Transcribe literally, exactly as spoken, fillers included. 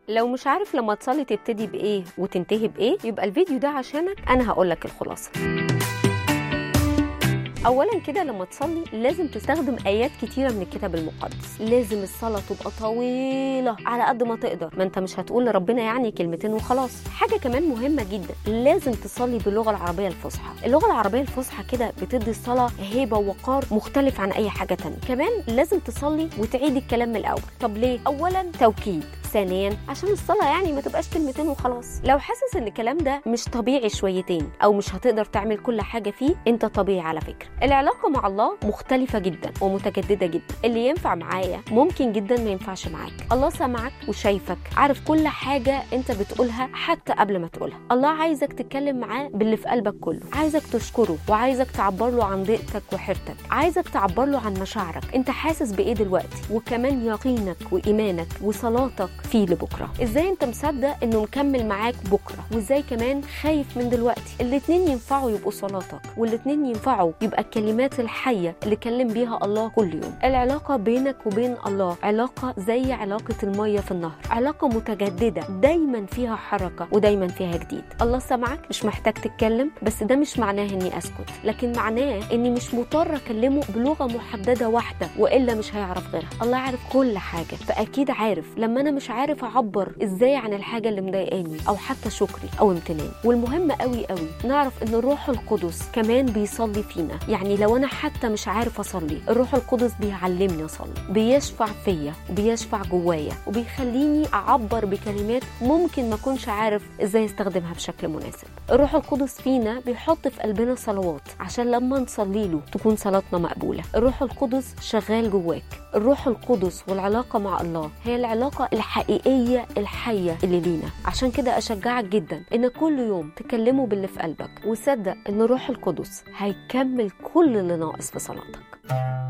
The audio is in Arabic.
لو مش عارف لما تصلي تبتدي بايه وتنتهي بايه، يبقى الفيديو ده عشانك. انا هقولك الخلاصه. اولا كده لما تصلي لازم تستخدم ايات كتيره من الكتاب المقدس. لازم الصلاه تبقى طويله على قد ما تقدر، ما انت مش هتقول لربنا يعني كلمتين وخلاص. حاجه كمان مهمه جدا، لازم تصلي باللغه العربيه الفصحى. اللغه العربيه الفصحى كده بتدي الصلاه هيبه ووقار مختلف عن اي حاجه تانية. كمان لازم تصلي وتعيد الكلام من الاول. طب ليه؟ اولا توكيد، ثانيا عشان الصلاه يعني ما تبقاش كلمتين وخلاص. لو حاسس ان الكلام ده مش طبيعي شويتين او مش هتقدر تعمل كل حاجه فيه، انت طبيعي على فكره. العلاقه مع الله مختلفه جدا ومتجدده جدا. اللي ينفع معايا ممكن جدا ما ينفعش معاك. الله سامعك وشايفك، عارف كل حاجه انت بتقولها حتى قبل ما تقولها. الله عايزك تتكلم معاه باللي في قلبك كله، عايزك تشكره وعايزك تعبر له عن ضيقتك وحيرتك، عايزك تعبر له عن مشاعرك، انت حاسس بايه دلوقتي، وكمان يقينك وايمانك وصلاتك فيه لبكره. ازاي انت مصدق انه مكمل معاك بكره، وازاي كمان خايف من دلوقتي. الاتنين ينفعوا يبقوا صلاتك، والاتنين ينفعوا يبقى الكلمات الحيه اللي كلم بيها الله كل يوم. العلاقه بينك وبين الله علاقه زي علاقه الميه في النهر، علاقه متجدده دايما فيها حركه ودايما فيها جديد. الله سمعك، مش محتاج تتكلم، بس ده مش معناه اني اسكت، لكن معناه اني مش مضطر اكلمه بلغه محدده واحده والا مش هيعرف غيرها. الله عارف كل حاجه، فاكيد عارف لما انا مش عارف اعبر ازاي عن الحاجه اللي مضايقاني او حتى شكري او امتناني. والمهم قوي قوي نعرف ان الروح القدس كمان بيصلي فينا. يعني لو انا حتى مش عارف اصلي، الروح القدس بيعلمني اصلي، بيشفع فيا وبيشفع جوايا وبيخليني اعبر بكلمات ممكن ما اكونش عارف ازاي استخدمها بشكل مناسب. الروح القدس فينا بيحط في قلبنا صلوات عشان لما نصلي له تكون صلاتنا مقبوله. الروح القدس شغال جواك. الروح القدس والعلاقه مع الله هي العلاقه الحقيقيه الحيه اللي لينا. عشان كده اشجعك جدا ان كل يوم تكلمه باللي في قلبك، وصدق ان الروح القدس هيكمل كل اللي ناقص في صلاتك.